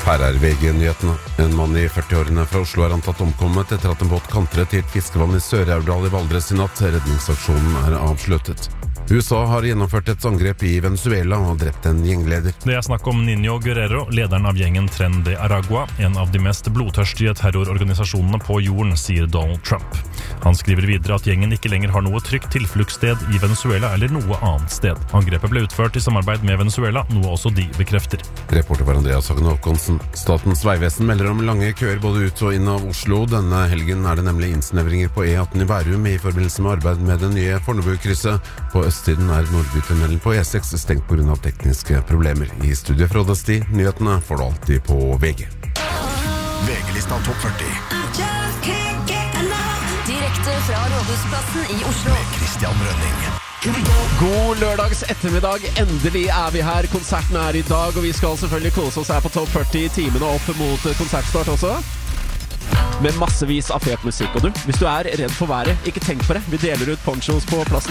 Her VG-nyhetene. En mann I 40-årene fra Oslo antatt omkommet etter at en båt kantret I et fiskevann I Sør-Aurdal I Valdres I natt. Redningsaksjonen avsluttet. USA har gjennomført et angrep I Venezuela og drept en gjengleder. Det snakk om Niño Guerrero, lederen av gjengen Tren de Aragua, en av de mest blodtørstige terrororganisasjonene på jorden, sier Donald Trump. Han skriver videre at gjengen ikke lenger har noe trygt tilfluktssted I Venezuela eller noe annet sted. Angrepet ble utført I samarbeid med Venezuela, noe også de bekrefter. Reporter var Andreas Hagen Håkonsen. Statens vegvesen melder om lange køer både ut og inn av Oslo. Denne helgen det nemlig innsnevringer på E18 I Bærum I forbindelse med arbeid med det nye Fornebu-krysset. På østsiden Nordbytunnelen på E6 stengt på grunn av tekniske problemer. I studiet fra Dasti, nyhetene får du alltid på VG. VG-lista topp 40. Direkte fra Rådhusplassen I Oslo. Med Christian Rønning. God lørdags ettermiddag, endelig vi her. Konserten I dag, og vi skal selvfølgelig kose oss her på topp 40 timene opp mot konsertstart også. Med massevis av fet musikk. Og du, hvis du redd for været, ikke tenk på det. Vi deler ut ponchos på plassen